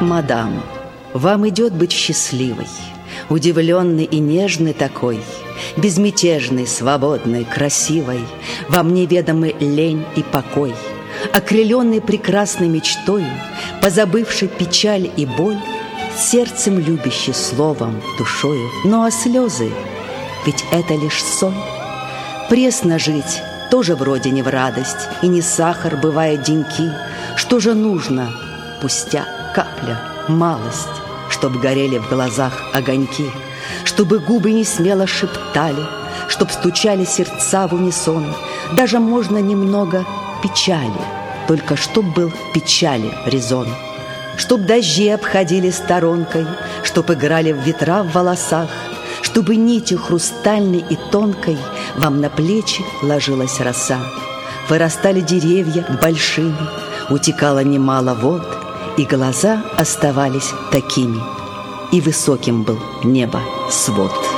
мадам, вам идет быть счастливой, удивленной и нежной такой, безмятежной, свободной, красивой. Вам неведомы лень и покой, окрыленной прекрасной мечтой, позабывшей печаль и боль, сердцем любящей словом, душою. Ну а слезы, ведь это лишь соль. Пресно жить тоже вроде не в радость, и не сахар, бывают деньки. Что же нужно? Пустяк, капля, малость, чтоб горели в глазах огоньки, чтобы губы не смело шептали, чтоб стучали сердца в унисон. Даже можно немного печали, только чтоб был в печали резон. Чтоб дожди обходили сторонкой, чтоб играли в ветра в волосах, чтобы нитью хрустальной и тонкой вам на плечи ложилась роса. Вырастали деревья большими, утекало немало вод, и глаза оставались такими, и высоким был небо свод.